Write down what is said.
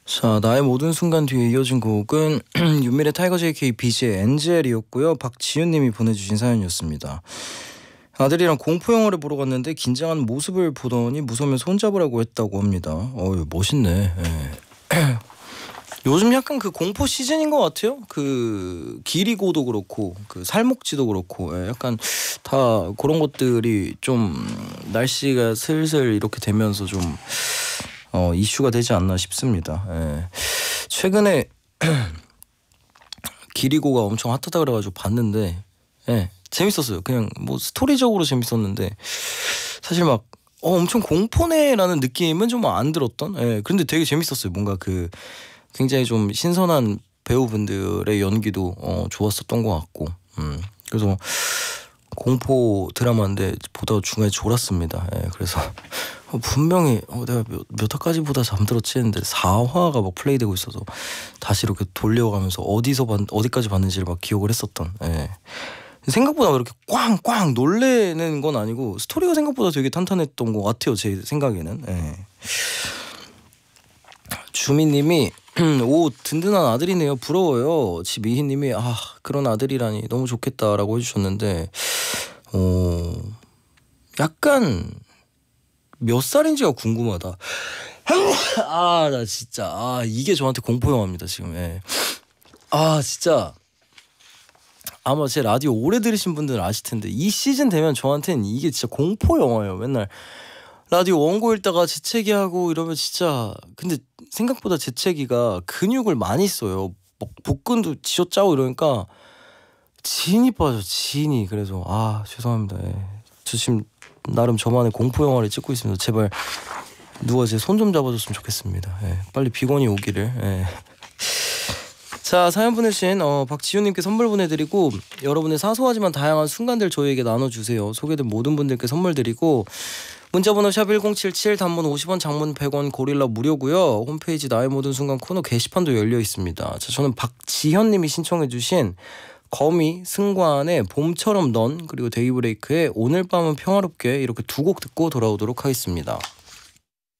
자, 나의 모든 순간 뒤에 이어진 곡은 윤미래 타이거 JK BG의 엔젤이었고요. 박지윤님이 보내주신 사연이었습니다. 아들이랑 공포 영화를 보러 갔는데 긴장한 모습을 보더니 무서우면 손잡으라고 했다고 합니다. 멋있네. 예. 요즘 약간 그 공포 시즌인 것 같아요. 그 기리고도 그렇고 그 살목지도 그렇고 약간 다 그런 것들이 좀 날씨가 슬슬 이렇게 되면서 좀 이슈가 되지 않나 싶습니다. 최근에 기리고가 엄청 핫하다 그래가지고 봤는데 재밌었어요. 그냥 뭐 스토리적으로 재밌었는데 사실 막 엄청 공포네라는 느낌은 좀 안 들었던. 그런데 되게 재밌었어요. 뭔가 그 굉장히 좀 신선한 배우분들의 연기도 좋았었던 것 같고 그래서 공포 드라마인데 보다 중간에 졸았습니다. 그래서 분명히 내가 몇 화까지 보다 잠들었지 했는데 4화가 막 플레이되고 있어서 다시 이렇게 돌려가면서 어디까지 봤는지를 막 기억을 했었던. 생각보다 그렇게 꽝꽝 놀래는 건 아니고 스토리가 생각보다 되게 탄탄했던 것 같아요. 제 생각에는. 주미님이 오 든든한 아들이네요. 부러워요. 지미희님이 그런 아들이라니 너무 좋겠다라고 해주셨는데 약간 몇 살인지가 궁금하다. 나 진짜 이게 저한테 공포 영화입니다 지금. 진짜 아마 제 라디오 오래 들으신 분들은 아실 텐데 이 시즌 되면 저한테는 이게 진짜 공포 영화예요. 맨날 라디오 원고 읽다가 재채기하고 이러면 진짜 근데 생각보다 재채기가 근육을 많이 써요. 막 복근도 쥐어짜고 이러니까 진이 빠져 진이. 그래서 죄송합니다. 저 지금 나름 저만의 공포 영화를 찍고 있습니다. 제발 누가 제 손 좀 잡아줬으면 좋겠습니다. 빨리 비건이 오기를. 자, 사연 보내신 박지윤님께 선물 보내드리고 여러분의 사소하지만 다양한 순간들 저희에게 나눠주세요. 소개된 모든 분들께 선물 드리고 문자번호 샵 1077 단문 50원 장문 100원 고릴라 무료고요. 홈페이지 나의 모든 순간 코너 게시판도 열려 있습니다. 자, 저는 박지현님이 신청해주신 거미 승관의 봄처럼 넌 그리고 데이브레이크의 오늘 밤은 평화롭게 이렇게 두 곡 듣고 돌아오도록 하겠습니다.